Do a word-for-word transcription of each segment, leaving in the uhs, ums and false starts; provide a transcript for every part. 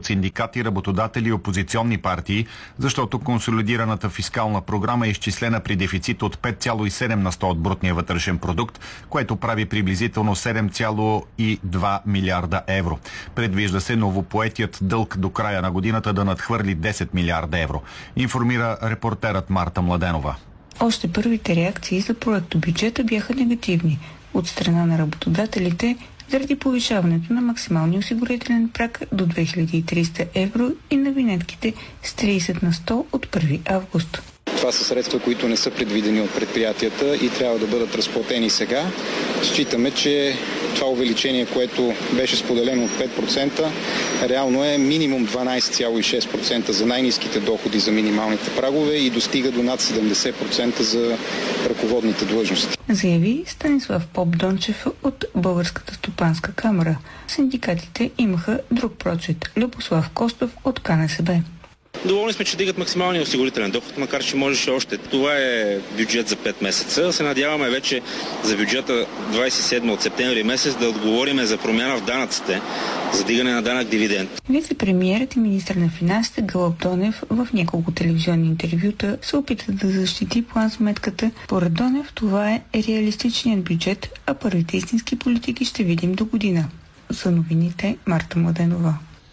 синдикати, работодатели и опозиционни партии, защото консолидираната фискална програма е изчислена при дефицит от пет цяло и седем на сто от брутния вътрешен продукт, което прави приблизително седем цяло и два милиарда евро. Предвижда се новопоетият дълг до края на годината да надхвърли десет милиарда евро. Информира репортерът Марта Младенова. Още първите реакции за проектобюджета бяха негативни от страна на работодателите заради повишаването на максималния осигурителен праг до две хиляди и триста евро и на винетките с тридесет на сто от първи август. Това са средства, които не са предвидени от предприятията и трябва да бъдат разплатени сега. Считаме, че това увеличение, което беше споделено от пет процента, реално е минимум дванадесет цяло и шест процента за най-ниските доходи за минималните прагове и достига до над седемдесет процента за ръководните длъжности. Заяви Станислав Попдончев от Българската стопанска камара. Синдикатите имаха друг прочит. Любослав Костов от К Н С Б. Доволни сме, че дигат максималния осигурителен доход, макар че можеше още. Това е бюджет за пет месеца. Се надяваме вече за бюджета двадесет и седми от септември месец да отговориме за промяна в данъците, за дигане на данък дивиденд. Вице-премиерът и министър на финансите Гълъб Донев в няколко телевизионни интервюта се опита да защити план-сметката. Поред Донев това е реалистичният бюджет, а първите истински политики ще видим до година. За новините Марта Младенова.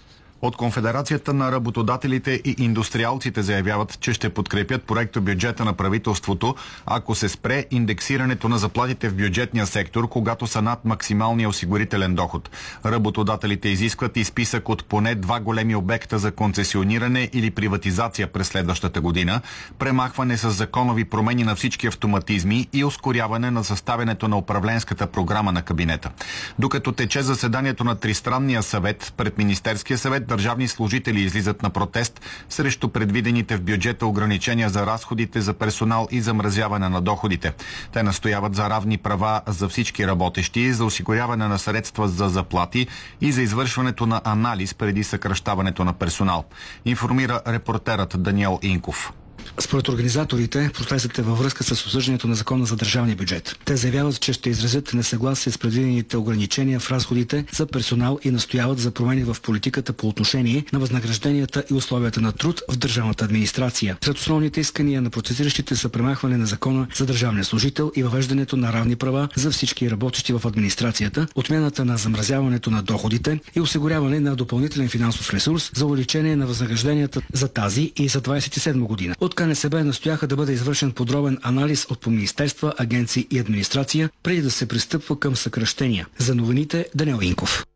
От Конфедерацията на работодателите и индустриалците заявяват, че ще подкрепят проекто бюджета на правителството, ако се спре индексирането на заплатите в бюджетния сектор, когато са над максималния осигурителен доход. Работодателите изискват и списък от поне два големи обекта за концесиониране или приватизация през следващата година, премахване с законови промени на всички автоматизми и ускоряване на съставянето на управленската програма на кабинета. Докато тече заседанието на Тристранния съвет, пред Министерския съвет държавни служители излизат на протест срещу предвидените в бюджета ограничения за разходите за персонал и замразяване на доходите. Те настояват за равни права за всички работещи, за осигуряване на средства за заплати и за извършването на анализ преди съкращаването на персонал. Информира репортерът Даниел Инков. Според организаторите, протестът е във връзка с обсъждането на закона за държавния бюджет. Те заявяват, че ще изразят несъгласие с предвидените ограничения в разходите за персонал и настояват за промени в политиката по отношение на възнагражденията и условията на труд в държавната администрация. Сред основните искания на протестиращите са премахване на закона за държавния служител и въвеждането на равни права за всички работещи в администрацията, отмяната на замразяването на доходите и осигуряване на допълнителен финансов ресурс за увеличение на възнагражденията за тази и за двадесет и седма година. От К Н С Б настояха да бъде извършен подробен анализ от по министерства, агенции и администрация, преди да се пристъпва към съкращения. За новините Даниел Инков.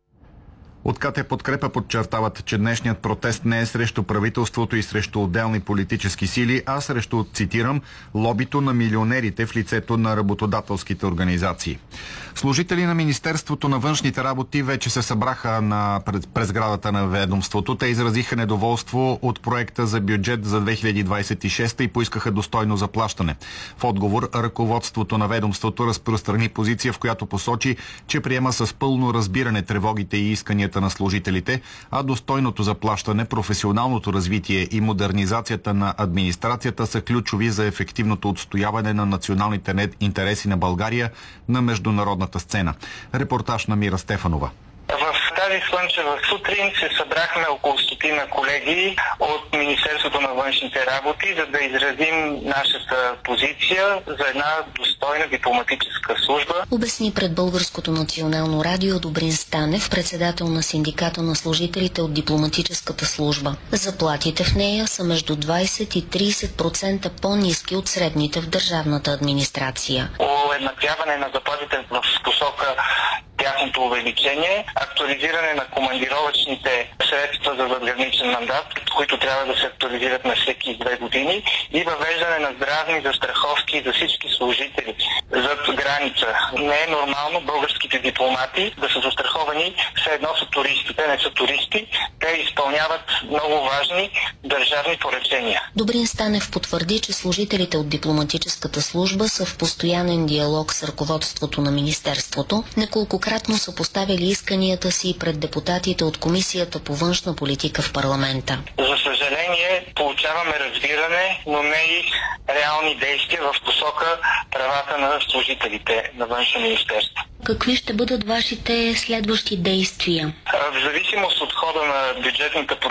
От КТ Подкрепа подчертават, че днешният протест не е срещу правителството и срещу отделни политически сили, а срещу, цитирам, лобито на милионерите в лицето на работодателските организации. Служители на Министерството на външните работи вече се събраха на през сградата на ведомството. Те изразиха недоволство от проекта за бюджет за две хиляди двадесет и шеста и поискаха достойно заплащане. В отговор, ръководството на ведомството разпространи позиция, в която посочи, че приема с пълно разбиране тревогите и исканията на служителите, а достойното заплащане, професионалното развитие и модернизацията на администрацията са ключови за ефективното отстояване на националните интереси на България на международната сцена. Репортаж на Мира Стефанова. В тази слънчева сутрин се събрахме около стотина колеги от Министерството на външните работи, за да изразим нашата позиция за една достойна дипломатическа служба. Обясни пред Българското национално радио Добрин Станев, председател на синдиката на служителите от дипломатическата служба. Заплатите в нея са между двадесет и тридесет процента по-ниски от средните в държавната администрация. Уеднаквяване на заплатите в посока тяхното увеличение, актуализиране на командировъчните средства за задграничен мандат, които трябва да се актуализират на всеки две години, и въвеждане на здравни застраховки за всички служители зад граница. Не е нормално българските дипломати да са застраховани все едно са туристи. Те не са туристи, те изпълняват много важни държавни поръчения. Добрин Станев потвърди, че служителите от дипломатическата служба са в постоянен диалог с ръководството на министерството. Неколкократно са поставили исканията си пред депутатите от Комисията по външна политика в парламента. За съжаление, получаваме разбиране, но не и реални действия в посока правата на служителите на външно министерство. Какви ще бъдат вашите следващи действия? В зависимост от хода на бюджетната